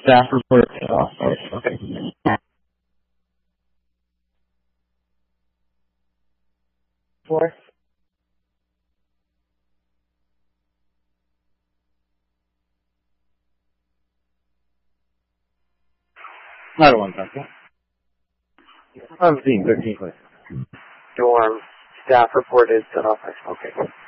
Staff report set off. Okay. Four. Another one, okay. I'm seeing 13 questions. Dorm. Staff report is set off. Okay.